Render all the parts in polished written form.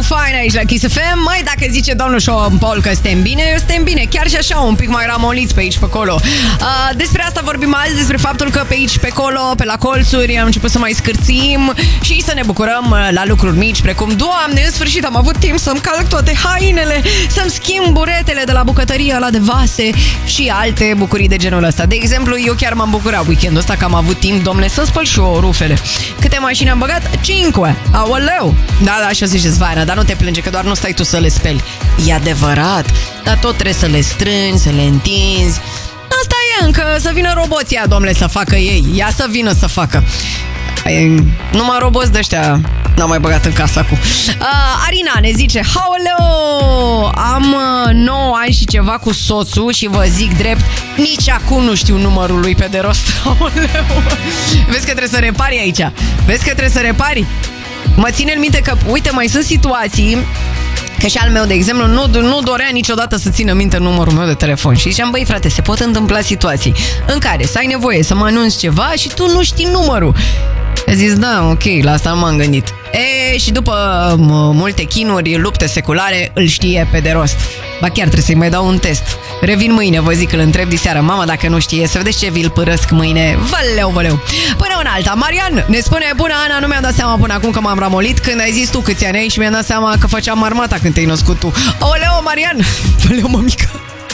Fine aici la Kiss FM. Măi, dacă zice domnul Sean Paul că suntem bine, eu suntem bine. Chiar și așa, un pic mai ramoliți pe aici, pe acolo. Despre asta vorbim azi, despre faptul că pe aici, pe acolo, pe la colțuri am început să mai scârțim și să ne bucurăm la lucruri mici, precum, Doamne, în sfârșit am avut timp să-mi calc toate hainele, să-mi schimb buretele de la bucătărie la de vase și alte bucurii de genul ăsta. De exemplu, eu chiar m-am bucurat weekendul ăsta că am avut timp, domne, să spăl și eu rufele. Câte mașini am băgat? 5. Aoleu! Da, și o ziceți, Vaina, dar nu te plânge că doar nu stai tu să le speli. E adevărat, dar tot trebuie să le strângi, să le întinzi. Asta e încă, să vină roboții ăia, domnule, să facă ei. Ia să vină să facă. Numai roboți de-ăștia n-am mai băgat în casă acum. Arina ne zice, Haoleu, am 9 ani și ceva cu soțul și vă zic drept, nici acum nu știu numărul lui pe de rost. Haoleu. Vezi că trebuie să repari aici. Vezi că trebuie să repari. Mă ține în minte că, uite, mai sunt situații că și al meu, de exemplu, nu dorea niciodată să țină minte numărul meu de telefon. Și ziceam, băi frate, se pot întâmpla situații în care să ai nevoie să mă anunți ceva și tu nu știi numărul. A zis, da, ok, la asta m-am gândit. Și după multe chinuri, lupte seculare, îl știe pe de rost. Ba chiar trebuie să-i mai dau un test. Revin mâine, vă zic, îl întreb diseară. Mama, dacă nu știe, să vedeți ce vi-l părăsc mâine. Valeu. Până în alta, Marian ne spune, bună Ana, nu mi-am dat seama până acum că m-am ramolit când ai zis tu câți ani ai și mi-am dat seama că făceam armata când te-ai născut tu. Oleo, Marian! Valeu, mămică!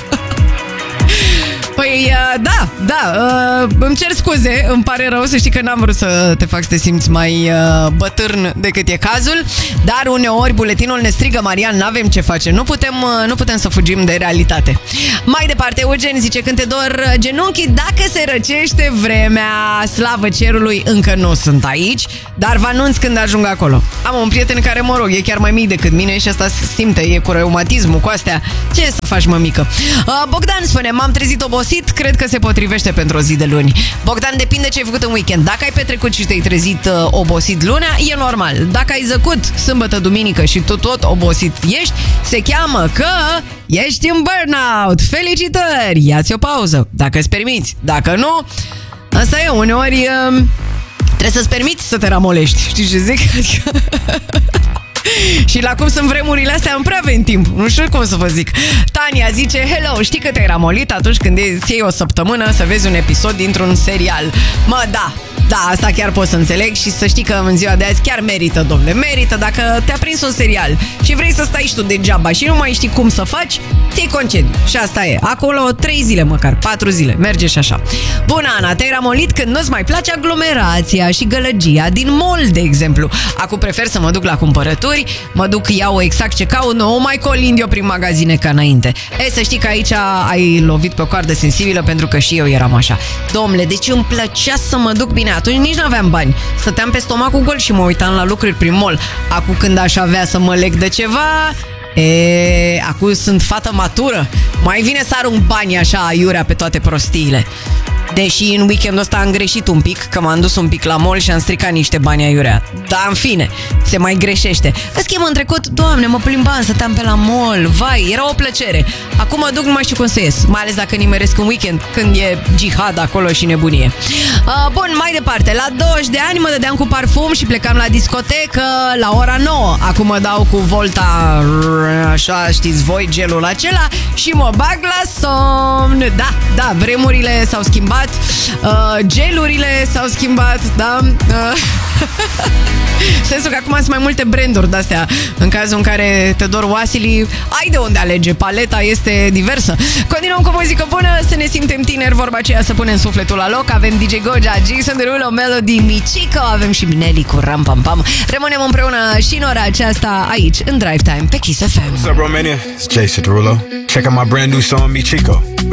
Păi, da, îmi cer scuze, îmi pare rău, să știi că n-am vrut să te fac să te simți mai bătrân decât e cazul, dar uneori buletinul ne strigă, Marian, n-avem ce face, nu putem să fugim de realitate. Mai departe, Eugen zice, când te dor genunchii, dacă se răcește vremea, slavă cerului, încă nu sunt aici, dar vă anunț când ajung acolo. Am un prieten care, mă rog, e chiar mai mic decât mine și asta se simte, e cu reumatismul, cu astea. Ce să faci, mămică? Bogdan spune, m-am trezit obosit, cred că se potrivește pentru o zi de luni. Bogdan, depinde ce ai făcut în weekend. Dacă ai petrecut și te-ai trezit obosit lunea, e normal. Dacă ai zăcut sâmbătă, duminică și tu tot obosit ești, se cheamă că ești în burnout. Felicitări! Ia-ți o pauză, dacă îți permiți. Dacă nu, asta e, uneori trebuie să-ți permiți să te ramolești. Știi ce zic? Și la cum sunt vremurile astea, îmi prea avem timp. Nu știu cum să vă zic. Tania zice, hello, știi că te-ai ramolit atunci când îți iei o săptămână să vezi un episod dintr-un serial. Mă, da, asta chiar pot să înțeleg și să știi că în ziua de azi chiar merită, domnule. Merită, dacă te-a prins un serial și vrei să stai și tu degeaba și nu mai știi cum să faci, ți-ai concediu. Și asta e. Acolo 3 zile măcar, 4 zile. Merge și așa. Bună, Ana, te-ai ramolit când nu-ți mai place aglomerația și gălăgia din mall, de exemplu. Acum prefer să mă duc la cumpărături, mă duc, iau exact ce caut, nu mai colind eu prin magazine ca înainte. Să știi că aici ai lovit pe o coardă sensibilă, pentru că și eu eram așa. Domnule, deci îmi plăcea să mă duc bine. Atunci nici n-aveam bani. Stăteam pe stomacul gol și mă uitam la lucruri prin mall. Acum când aș avea să mă leg de ceva, acum sunt fată matură. Mai vine să arunc banii așa aiurea pe toate prostiile. Deși în weekendul ăsta am greșit un pic, că m-am dus un pic la mall și am stricat niște bani aiurea. Dar în fine, se mai greșește. În schimb, în trecut, Doamne, mă plimbam, stăteam pe la mall, vai, era o plăcere. Acum mă duc, nu mai știu cum să ies, mai ales dacă nimeresc în weekend, când e jihad acolo și nebunie. Bun, mai departe, la 20 de ani mă dădeam cu parfum și plecam la discotecă la ora 9. Acum mă dau cu Volta, așa știți voi, gelul acela, și mă bag la somn. Da, vremurile s-au schimbat. Gelurile s-au schimbat, da? Sensul că acum sunt mai multe branduri de-astea. În cazul în care te dor oasilii, ai de unde alege, paleta este diversă. Continuăm cu muzică bună, să ne simtem tineri, vorba aceea, să punem sufletul la loc. Avem DJ Goja, Jason Derulo, Melody, Michico, avem și Nelly cu Ram Pam Pam. Rămânem împreună și în ora aceasta aici, în Drive Time, pe Kiss FM. What's up, Romania? It's Jason Derulo. Check out my brand new song, Michico.